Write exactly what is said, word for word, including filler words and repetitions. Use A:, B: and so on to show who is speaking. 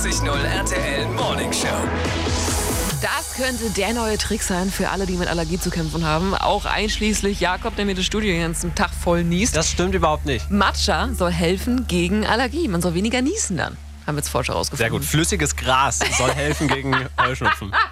A: vierundneunzig Komma null R T L Morning Show.
B: Das könnte der neue Trick sein für alle, die mit Allergie zu kämpfen haben. Auch einschließlich Jakob, der mir das Studio den ganzen Tag voll niest.
C: Das stimmt überhaupt nicht.
B: Matcha soll helfen gegen Allergie. Man soll weniger niesen dann. Haben wir jetzt Forscher rausgefunden.
C: Sehr gut. Flüssiges Gras soll helfen gegen Heuschnupfen.